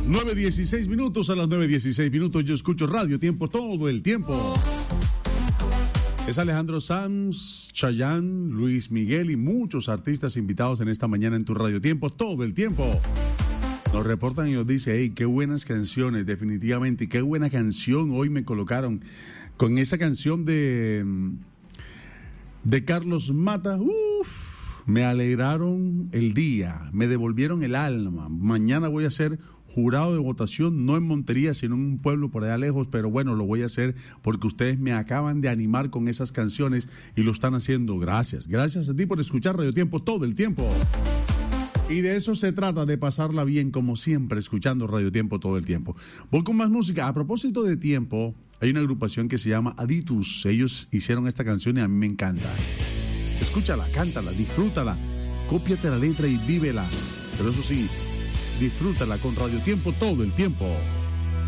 9:16 minutos, a las 9:16 minutos yo escucho Radio Tiempo todo el tiempo. Es Alejandro Sanz, Chayanne, Luis Miguel y muchos artistas invitados en esta mañana en tu Radio Tiempo todo el tiempo. Nos reportan y nos dice, hey, qué buenas canciones, definitivamente, qué buena canción hoy me colocaron con esa canción de Carlos Mata. Me alegraron el día, me devolvieron el alma. Mañana voy a ser jurado de votación, no en Montería, sino en un pueblo por allá lejos, pero bueno, lo voy a hacer porque ustedes me acaban de animar con esas canciones y lo están haciendo. Gracias a ti por escuchar Radio Tiempo todo el tiempo. Y de eso se trata, de pasarla bien como siempre, escuchando Radio Tiempo todo el tiempo. Voy con más música. A propósito de tiempo, hay una agrupación que se llama Aditus. Ellos hicieron esta canción y a mí me encanta. Escúchala, cántala, disfrútala, cópiate la letra y vívela. Pero eso sí, disfrútala con Radio Tiempo todo el tiempo.